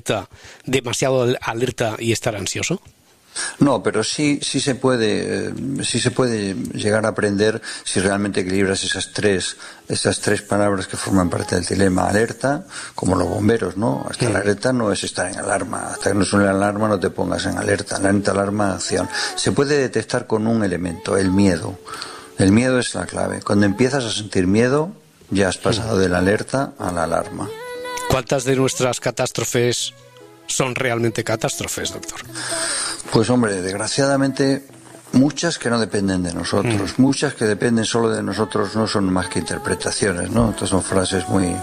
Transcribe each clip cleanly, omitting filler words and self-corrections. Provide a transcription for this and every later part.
demasiado alerta y estar ansioso? No, pero sí se puede llegar a aprender si realmente equilibras esas tres palabras que forman parte del dilema. Alerta, como los bomberos, ¿no? Hasta la alerta no es estar en alarma. Hasta que no suene la alarma no te pongas en alerta. Alarma, acción. Se puede detectar con un elemento, el miedo. El miedo es la clave. Cuando empiezas a sentir miedo, ya has pasado de la alerta a la alarma. ¿Cuántas de nuestras catástrofes son realmente catástrofes, doctor? Pues hombre, desgraciadamente muchas que no dependen de nosotros, muchas que dependen solo de nosotros no son más que interpretaciones, ¿no? Estas son frases muy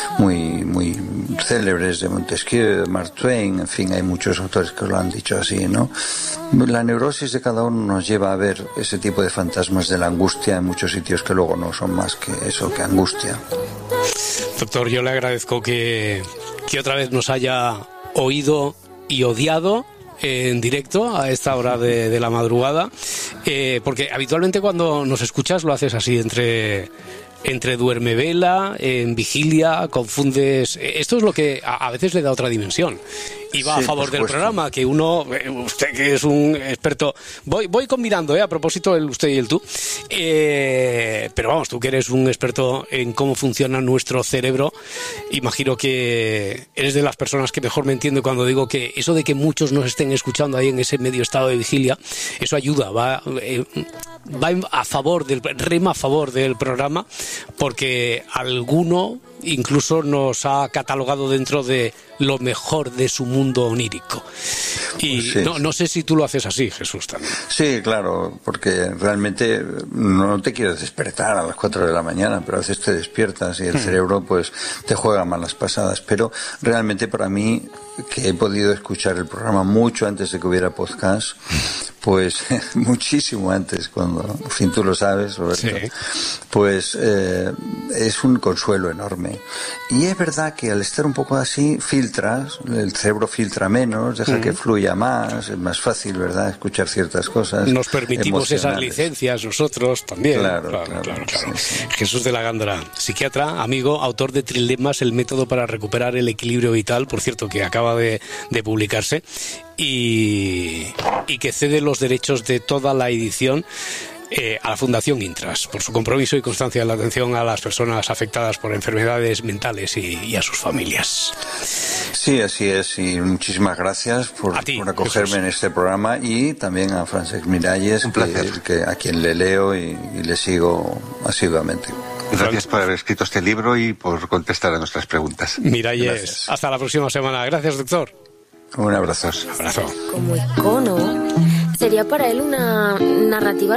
célebres de Montesquieu, de Mark Twain, en fin, hay muchos autores que lo han dicho así, ¿no? La neurosis de cada uno nos lleva a ver ese tipo de fantasmas de la angustia en muchos sitios que luego no son más que eso, que angustia. Doctor, yo le agradezco que otra vez nos haya oído y odiado en directo a esta hora de la madrugada, porque habitualmente cuando nos escuchas lo haces así entre duermevela, en vigilia, confundes. Esto es lo que a veces le da otra dimensión y va a favor del programa, que usted que es un experto, voy combinando, a propósito el usted y el tú, pero vamos, tú que eres un experto en cómo funciona nuestro cerebro, imagino que eres de las personas que mejor me entiende cuando digo que eso de que muchos nos estén escuchando ahí en ese medio estado de vigilia, eso ayuda, va a favor rema a favor del programa, porque alguno incluso nos ha catalogado dentro de lo mejor de su mundo onírico. Y sí. No sé si tú lo haces así, Jesús, también. Sí, claro, porque realmente no te quieres despertar a las 4 de la mañana, pero a veces te despiertas y el cerebro pues te juega malas pasadas. Pero realmente para mí, que he podido escuchar el programa mucho antes de que hubiera podcast, pues muchísimo antes, cuando, en fin, tú lo sabes, Roberto, sí. Pues es un consuelo enorme. Y es verdad que al estar un poco así, filtras, el cerebro filtra menos, deja que fluya más, es más fácil, ¿verdad?, escuchar ciertas cosas. Nos permitimos esas licencias nosotros también. Claro. Sí. Jesús de la Gándara, psiquiatra, amigo, autor de Trilemas, el método para recuperar el equilibrio vital, por cierto, que acaba de publicarse, y que cede los derechos de toda la edición a la Fundación Intras, por su compromiso y constancia en la atención a las personas afectadas por enfermedades mentales y a sus familias. Sí, así es, y muchísimas gracias por acogerme, Jesús, en este programa, y también a Francesc Miralles, que a quien le leo y le sigo asiduamente. Gracias por haber escrito este libro y por contestar a nuestras preguntas. Miralles, gracias. Hasta la próxima semana. Gracias, doctor. Un abrazo. Abrazo. Como icono, sería para él una narrativa